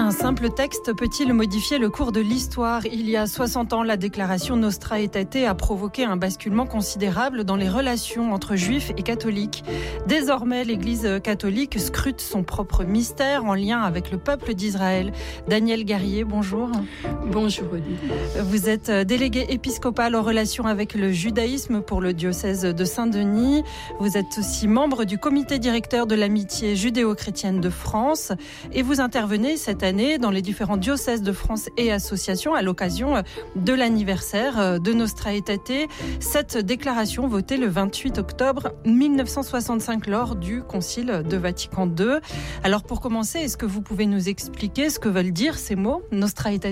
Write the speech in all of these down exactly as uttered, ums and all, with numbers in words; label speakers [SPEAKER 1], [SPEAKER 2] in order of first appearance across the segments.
[SPEAKER 1] Un simple texte peut-il modifier le cours de l'histoire ? Il y a soixante ans, la déclaration Nostra Aetate a provoqué un basculement considérable dans les relations entre juifs et catholiques. Désormais, l'Église catholique scrute son propre mystère en lien avec le peuple d'Israël. Daniel Garrier, bonjour.
[SPEAKER 2] Bonjour Odile.
[SPEAKER 1] Vous êtes délégué épiscopal en relation avec le judaïsme pour le diocèse de Saint-Denis. Vous êtes aussi membre du comité directeur de l'amitié judéo-chrétienne de France et vous intervenez cette année dans les différents diocèses de France et associations à l'occasion de l'anniversaire de Nostra Aetate. Cette déclaration votée le vingt-huit octobre mille neuf cent soixante-cinq lors du Concile de Vatican deux. Alors pour commencer, est-ce que vous pouvez nous expliquer ce que veulent dire ces mots, Nostra Aetate ?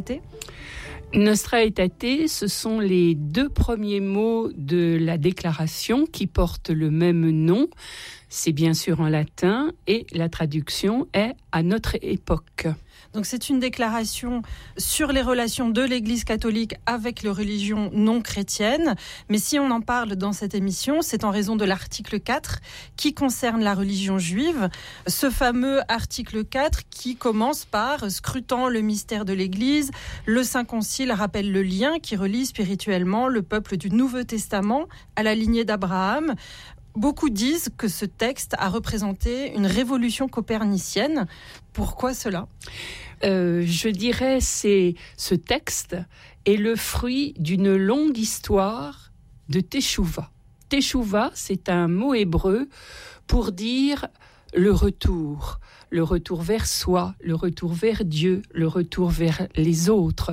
[SPEAKER 2] Nostra Aetate, ce sont les deux premiers mots de la déclaration qui portent le même nom. C'est bien sûr en latin et la traduction est « à notre époque ».
[SPEAKER 1] Donc c'est une déclaration sur les relations de l'Église catholique avec les religions non chrétiennes. Mais si on en parle dans cette émission, c'est en raison de l'article quatre qui concerne la religion juive. Ce fameux article quatre qui commence par « scrutant le mystère de l'Église ». Le Saint Concile rappelle le lien qui relie spirituellement le peuple du Nouveau Testament à la lignée d'Abraham. Beaucoup disent que ce texte a représenté une révolution copernicienne. Pourquoi cela ?
[SPEAKER 2] euh, Je dirais c'est ce texte est le fruit d'une longue histoire de Teshuvah. Teshuvah, c'est un mot hébreu pour dire le retour, le retour vers soi, le retour vers Dieu, le retour vers les autres.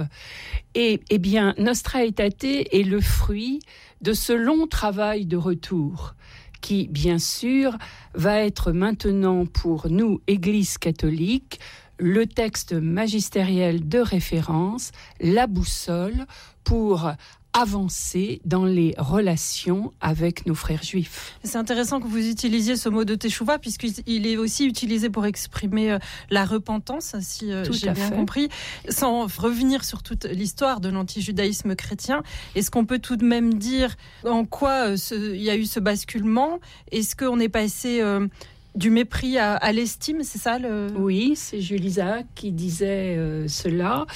[SPEAKER 2] Et eh bien, Nostra Aetate est le fruit de ce long travail de retour, qui, bien sûr, va être maintenant pour nous, Église catholique, le texte magistériel de référence, la boussole pour avancer dans les relations avec nos frères juifs.
[SPEAKER 1] C'est intéressant que vous utilisiez ce mot de Teshuvah, puisqu'il est aussi utilisé pour exprimer la repentance, si Tout j'ai bien fait. compris. Sans revenir sur toute l'histoire de l'antijudaïsme chrétien, est-ce qu'on peut tout de même dire en quoi ce, il y a eu ce basculement ? Est-ce qu'on est passé euh, du mépris à, à l'estime, c'est ça le...
[SPEAKER 2] Oui, c'est Jules Isaac qui disait euh, cela.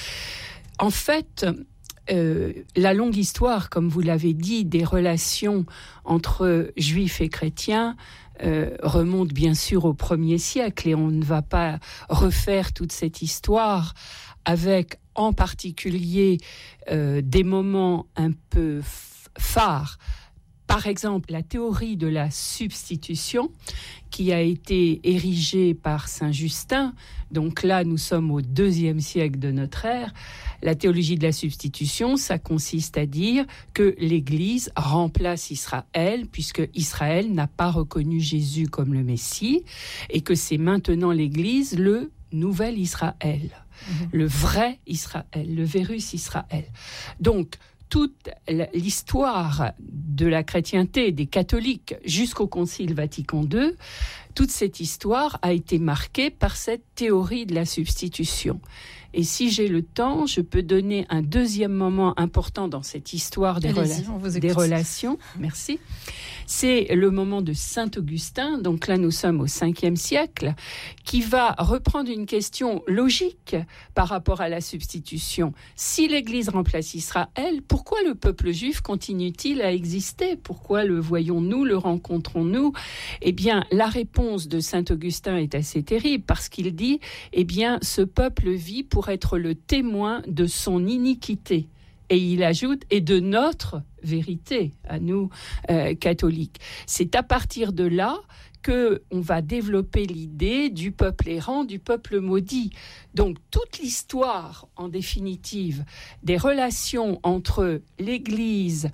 [SPEAKER 2] En fait... Euh, la longue histoire, comme vous l'avez dit, des relations entre juifs et chrétiens euh, remonte bien sûr au premier siècle et on ne va pas refaire toute cette histoire avec en particulier euh, des moments un peu f- phares. Par exemple, la théorie de la substitution qui a été érigée par Saint Justin. Donc là, nous sommes au deuxième siècle de notre ère. La théologie de la substitution, ça consiste à dire que l'Église remplace Israël, puisque Israël n'a pas reconnu Jésus comme le Messie, et que c'est maintenant l'Église le nouvel Israël, mmh. le vrai Israël, le Vérus Israël. Donc, toute l'histoire de la chrétienté, des catholiques, jusqu'au Concile Vatican deux, toute cette histoire a été marquée par cette théorie de la substitution. Et si j'ai le temps, je peux donner un deuxième moment important dans cette histoire des, rela- des relations. Merci. C'est le moment de Saint Augustin, donc là nous sommes au cinquième siècle, qui va reprendre une question logique par rapport à la substitution. Si l'Église remplace Israël, pourquoi le peuple juif continue-t-il à exister ? Pourquoi le voyons-nous, le rencontrons-nous ? Eh bien, la réponse de Saint Augustin est assez terrible, parce qu'il dit, eh bien, ce peuple vit pour être le témoin de son iniquité. Et il ajoute, et de notre vérité, à nous, euh, catholiques. C'est à partir de là qu'on va développer l'idée du peuple errant, du peuple maudit. Donc, toute l'histoire, en définitive, des relations entre l'Église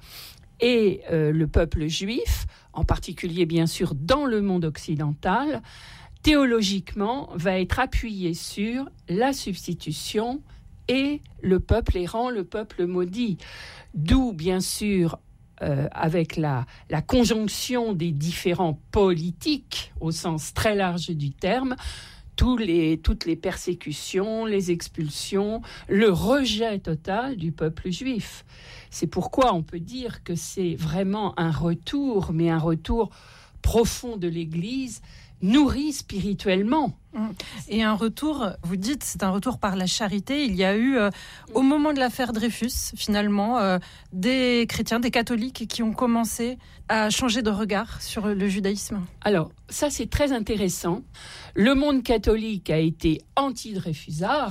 [SPEAKER 2] et euh, le peuple juif, en particulier, bien sûr, dans le monde occidental, théologiquement, va être appuyée sur la substitution et le peuple errant, le peuple maudit. D'où, bien sûr, euh, avec la, la conjonction des différents politiques, au sens très large du terme, tous les, toutes les persécutions, les expulsions, le rejet total du peuple juif. C'est pourquoi on peut dire que c'est vraiment un retour, mais un retour profond de l'Église, nourri spirituellement.
[SPEAKER 1] Et un retour, vous dites, c'est un retour par la charité. Il y a eu, euh, au moment de l'affaire Dreyfus, finalement, euh, des chrétiens, des catholiques qui ont commencé à changer de regard sur le judaïsme.
[SPEAKER 2] Alors, ça c'est très intéressant. Le monde catholique a été anti-Dreyfusard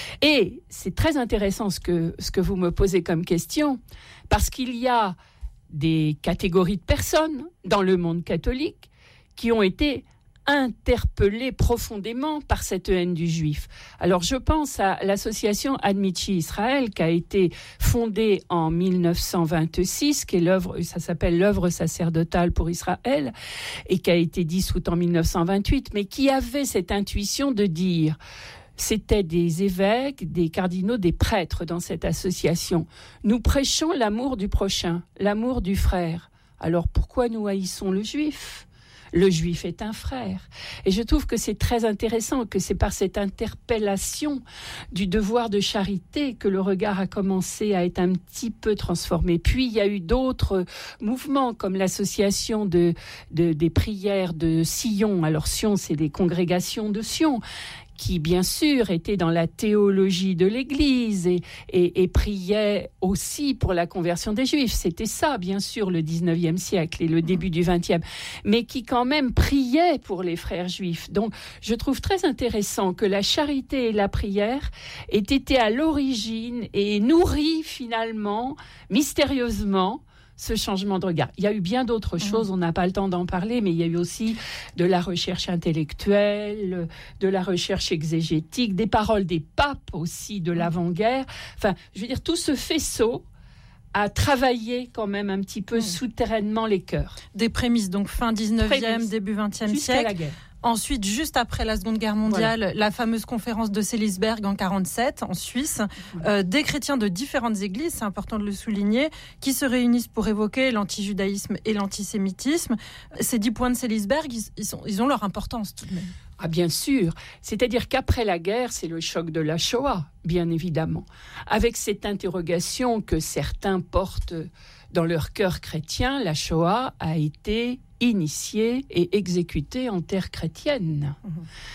[SPEAKER 2] et c'est très intéressant ce que, ce que vous me posez comme question, parce qu'il y a des catégories de personnes dans le monde catholique qui ont été interpellés profondément par cette haine du juif. Alors je pense à l'association Admichi Israël qui a été fondée en mille neuf cent vingt-six, qui est l'œuvre, ça s'appelle l'œuvre sacerdotale pour Israël, et qui a été dissoute en mille neuf cent vingt-huit, mais qui avait cette intuition de dire, c'était des évêques, des cardinaux, des prêtres dans cette association. Nous prêchons l'amour du prochain, l'amour du frère. Alors pourquoi nous haïssons le juif ? Le juif est un frère. Et je trouve que c'est très intéressant, que c'est par cette interpellation du devoir de charité que le regard a commencé à être un petit peu transformé. Puis il y a eu d'autres mouvements, comme l'association de, de, des prières de Sion. Alors Sion, c'est des congrégations de Sion, qui bien sûr était dans la théologie de l'Église et, et, et priait aussi pour la conversion des Juifs. C'était ça, bien sûr, le dix-neuvième siècle et le début du vingtième, mais qui quand même priait pour les frères juifs. Donc, je trouve très intéressant que la charité et la prière aient été à l'origine et nourri finalement, mystérieusement, ce changement de regard. Il y a eu bien d'autres choses, on n'a pas le temps d'en parler, mais il y a eu aussi de la recherche intellectuelle, de la recherche exégétique, des paroles des papes aussi de l'avant-guerre. Enfin, je veux dire, tout ce faisceau a travaillé quand même un petit peu mmh. souterrainement les cœurs.
[SPEAKER 1] Des prémices, donc fin dix-neuvième, prémices. Début vingtième
[SPEAKER 2] Jusqu'à
[SPEAKER 1] siècle.
[SPEAKER 2] La guerre.
[SPEAKER 1] Ensuite, juste après la Seconde Guerre mondiale, voilà. La fameuse conférence de Seelisberg en quarante-sept, en Suisse, euh, des chrétiens de différentes églises, c'est important de le souligner, qui se réunissent pour évoquer l'antijudaïsme et l'antisémitisme. Ces dix points de Seelisberg, ils, ils, sont, ils ont leur importance tout de même.
[SPEAKER 2] Ah bien sûr, c'est-à-dire qu'après la guerre, c'est le choc de la Shoah, bien évidemment, avec cette interrogation que certains portent dans leur cœur chrétien, la Shoah a été initiée et exécutée en terre chrétienne. Mmh.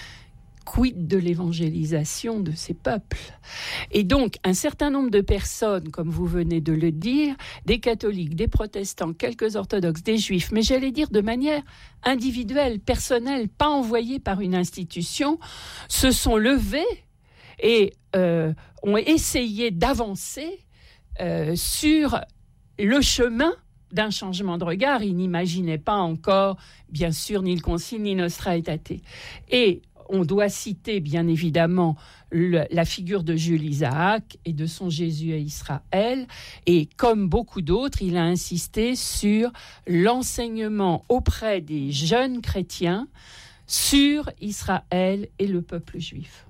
[SPEAKER 2] Quid de l'évangélisation de ces peuples ? Et donc, un certain nombre de personnes, comme vous venez de le dire, des catholiques, des protestants, quelques orthodoxes, des juifs, mais j'allais dire de manière individuelle, personnelle, pas envoyée par une institution, se sont levés et euh, ont essayé d'avancer euh, sur le chemin d'un changement de regard. Ils n'imaginaient pas encore, bien sûr, ni le Concile, ni Nostra Aetate. Et on doit citer, bien évidemment, le, la figure de Jules Isaac et de son Jésus à Israël. Et comme beaucoup d'autres, il a insisté sur l'enseignement auprès des jeunes chrétiens sur Israël et le peuple juif.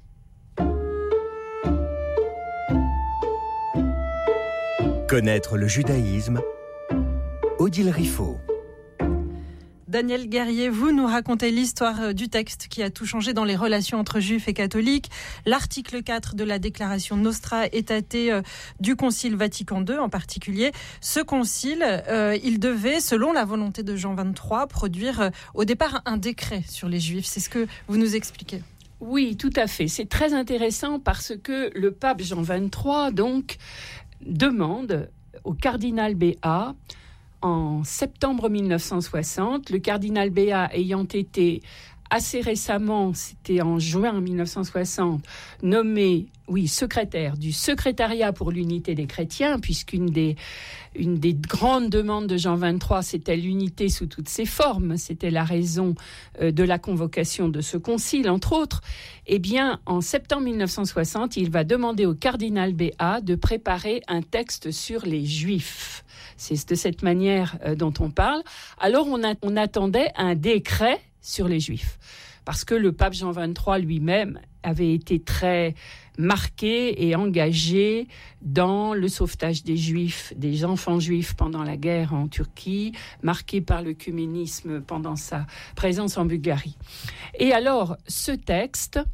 [SPEAKER 3] Connaître le judaïsme, Odile Riffaut.
[SPEAKER 1] Daniel Guerrier, vous nous racontez l'histoire du texte qui a tout changé dans les relations entre juifs et catholiques. L'article quatre de la déclaration Nostra Aetate du Concile Vatican deux en particulier. Ce concile, euh, il devait, selon la volonté de Jean vingt-trois, produire euh, au départ un décret sur les juifs. C'est ce que vous nous expliquez.
[SPEAKER 2] Oui, tout à fait. C'est très intéressant parce que le pape Jean vingt-trois, donc, demande au cardinal Béat, en septembre mille neuf cent soixante, le cardinal Béat ayant été assez récemment, c'était en juin mille neuf cent soixante, nommé, oui, secrétaire du secrétariat pour l'unité des chrétiens, puisqu'une des, une des grandes demandes de Jean vingt-trois, c'était l'unité sous toutes ses formes, c'était la raison euh, de la convocation de ce concile, entre autres. Eh bien, en septembre mille neuf cent soixante, il va demander au cardinal Béat de préparer un texte sur les Juifs. C'est de cette manière euh, dont on parle. Alors, on, a, on attendait un décret sur les Juifs, parce que le pape Jean vingt-trois lui-même avait été très marqué et engagé dans le sauvetage des Juifs, des enfants juifs pendant la guerre en Turquie, marqué par l'œcuménisme pendant sa présence en Bulgarie. Et alors, ce texte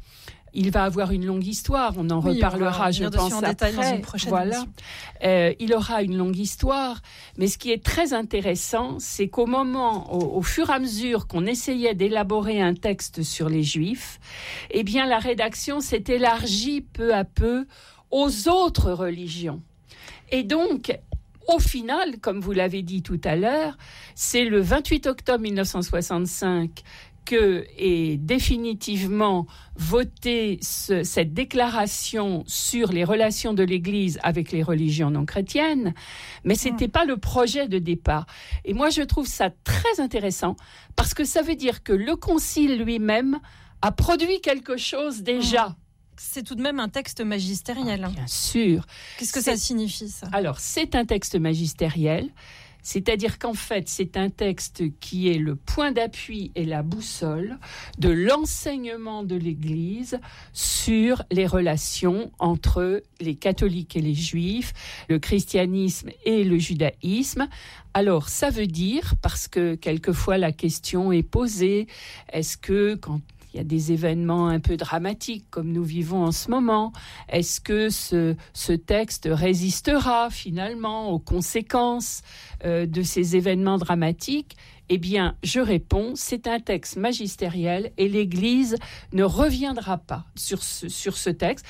[SPEAKER 2] Il va avoir une longue histoire, on en oui, reparlera, on je pense, en après.
[SPEAKER 1] Dans une prochaine
[SPEAKER 2] voilà. Euh, il aura une longue histoire, mais ce qui est très intéressant, c'est qu'au moment, au, au fur et à mesure qu'on essayait d'élaborer un texte sur les Juifs, eh bien, la rédaction s'est élargie peu à peu aux autres religions. Et donc, au final, comme vous l'avez dit tout à l'heure, c'est le vingt-huit octobre mille neuf cent soixante-cinq que est définitivement votée ce, cette déclaration sur les relations de l'Église avec les religions non chrétiennes, mais ce n'était pas le projet de départ. Et moi, je trouve ça très intéressant, parce que ça veut dire que le Concile lui-même a produit quelque chose déjà.
[SPEAKER 1] C'est tout de même un texte magistériel.
[SPEAKER 2] Ah, bien sûr.
[SPEAKER 1] Qu'est-ce que c'est... ça signifie, ça ?
[SPEAKER 2] Alors, c'est un texte magistériel. C'est-à-dire qu'en fait, c'est un texte qui est le point d'appui et la boussole de l'enseignement de l'Église sur les relations entre les catholiques et les juifs, le christianisme et le judaïsme. Alors, ça veut dire, parce que quelquefois la question est posée, est-ce que quand il y a des événements un peu dramatiques comme nous vivons en ce moment, est-ce que ce, ce texte résistera finalement aux conséquences euh, de ces événements dramatiques ? Eh bien, je réponds, c'est un texte magistériel et l'Église ne reviendra pas sur ce, sur ce texte.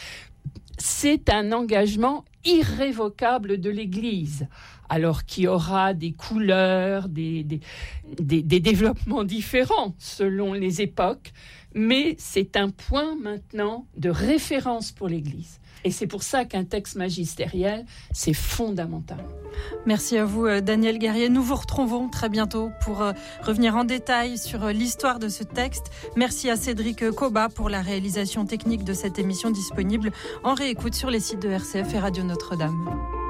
[SPEAKER 2] C'est un engagement irrévocable de l'Église, alors qu'il y aura des couleurs, des, des, des, des développements différents selon les époques, mais c'est un point maintenant de référence pour l'Église. Et c'est pour ça qu'un texte magistériel, c'est fondamental.
[SPEAKER 1] Merci à vous, Daniel Guerrier. Nous vous retrouvons très bientôt pour revenir en détail sur l'histoire de ce texte. Merci à Cédric Coba pour la réalisation technique de cette émission disponible en réécoute sur les sites de R C F et Radio Notre-Dame.